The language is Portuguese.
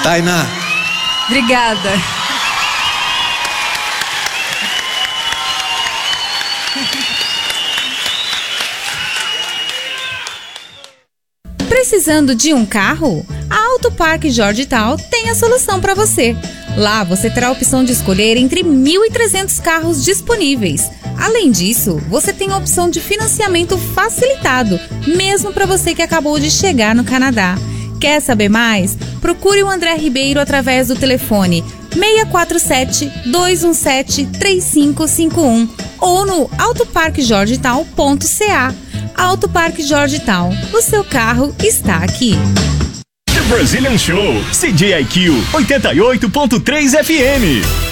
Tainá. Obrigada. Precisando de um carro? A Auto Parque Georgetown tem a solução para você. Lá você terá a opção de escolher entre 1.300 carros disponíveis. Além disso, você tem a opção de financiamento facilitado, mesmo para você que acabou de chegar no Canadá. Quer saber mais? Procure o André Ribeiro através do telefone 647-217-3551 ou no autoparquegeorgetown.ca. Auto Parque Georgetown, o seu carro está aqui. The Brazilian Show, CJIQ 88.3 FM.